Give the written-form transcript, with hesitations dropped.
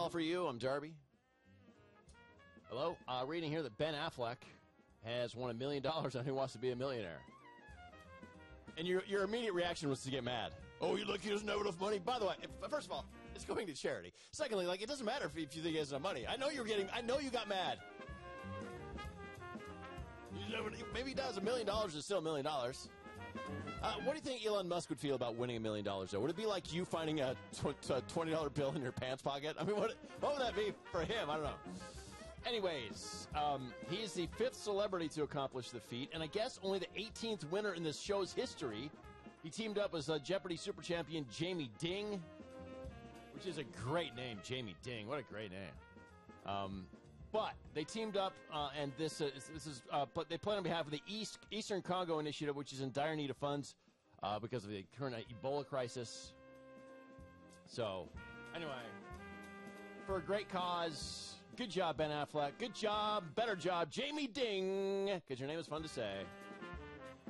all for you. I'm Darby. Hello. Reading here that Ben Affleck has won $1 million on Who Wants to Be a Millionaire. And your immediate reaction was to get mad. Oh, you look, he doesn't have enough money. By the way, first of all, it's going to charity. Secondly, it doesn't matter if you think he has enough money. I know you got mad. Maybe he does. $1 million is still $1 million. What do you think Elon Musk would feel about winning $1 million, though? Would it be like you finding a $20 bill in your pants pocket? I mean, what would that be for him? I don't know. Anyways, he is the 5th celebrity to accomplish the feat, and I guess only the 18th winner in this show's history. He teamed up with Jeopardy super champion Jamie Ding, which is a great name, Jamie Ding. What a great name. But they teamed up, and but they played on behalf of the Eastern Congo Initiative, which is in dire need of funds because of the current Ebola crisis. So, anyway, for a great cause. Good job, Ben Affleck. Good job. Better job, Jamie Ding, because your name is fun to say.